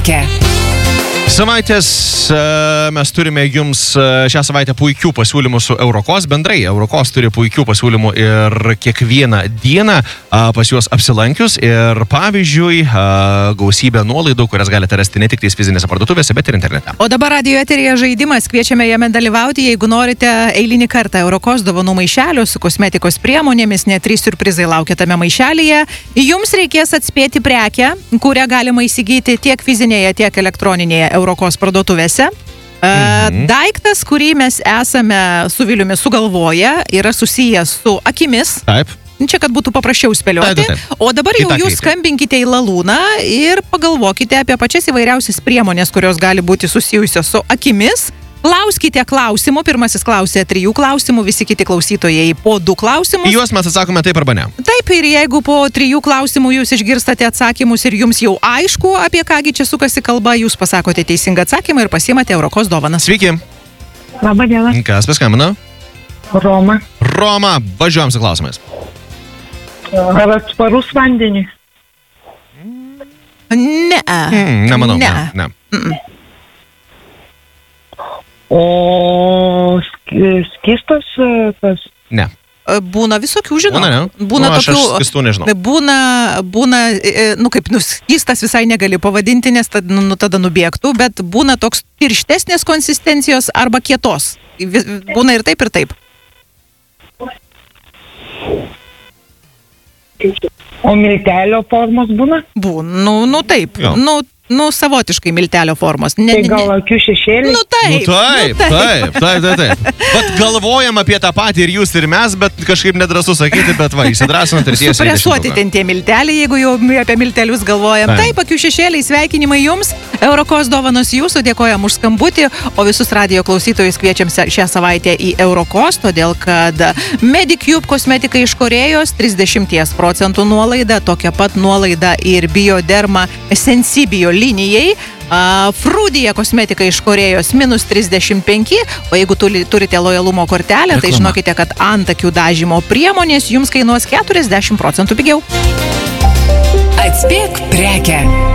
prekę. Savaitės mes turime jums šią savaitę puikių pasiūlymų su Eurokos. Bendrai Eurokos turi puikių pasiūlymų ir kiekvieną dieną pas juos apsilankius. Ir pavyzdžiui, gausybė nuolaidų, kurias galite rasti ne tik tais fizinėse parduotuvėse, bet ir internete. O dabar radio eteryje žaidimas. Kviečiame jame dalyvauti, jeigu norite eilinį kartą Eurokos dovanų maišelio su kosmetikos priemonėmis. Net 3 siurprizai laukia tame maišelyje. Jums reikės atspėti prekę, kurią galima įsigyti tiek fizinėje, tiek elektroninėje Eurokos parduotuvėse. Daiktas, kurį mes esame su Viliumi sugalvoję, yra susijęs su akimis. Taip. Čia, kad būtų paprasčiau spėlioti. Taip. O dabar jau jūs skambinkite į Lalūną ir pagalvokite apie pačias įvairiausias priemonės, kurios gali būti susijusios su akimis. Klauskite klausimų. Pirmasis klausė 3 klausimų, visi kiti klausytojai po 2 klausimus. Į juos mes atsakome taip arba ne. Taip, ir jeigu po 3 klausimų jūs išgirstate atsakymus ir jums jau aišku, apie kągi čia sukasi kalba, jūs pasakote teisingą atsakymą ir pasiimate Eurokos dovaną. Sveiki. Labą dieną. Kas paskambino? Roma. Roma, važiuojam su klausimais. Ar atsparus vandeniui? Ne. Nemanau, ne. O skystas tas? Ne. Būna visokių, žinau. Būna, ne? Būna Aš tokių, skystų nežinau. Būna, skystas visai negali pavadinti, nes tada nubėgtų, bet būna toks tirštesnės konsistencijos arba kietos. Būna ir taip, ir taip. O miltelio formos būna? Būna, taip. Jo. Savotiškai miltelio formos. Tai gal akių šešėlį? Taip. Bet galvojam apie tą patį ir jūs, ir mes, bet kažkaip nedrąsu sakyti, bet va, įsidrasinat ir tiesiai. Supresuoti ten tie milteliai, jeigu jau apie miltelius galvojam. Taip, akių šešėliai, sveikinimai jums. Eurokos dovanos jūsų, dėkojam už skambutį, o visus radijo klausytojus kviečiam šią savaitę į Eurokos, todėl kad Medicube kosmetika iš Korėjos 30% nuolaida, tokia pat nuolaida ir Bioderma Sensibio linijai. Frudija kosmetika iš Korėjos -35, o jeigu turite lojalumo kortelę, tai žinokite, kad antakių dažymo priemonės jums kainuos 40% pigiau. Atspėk prekę.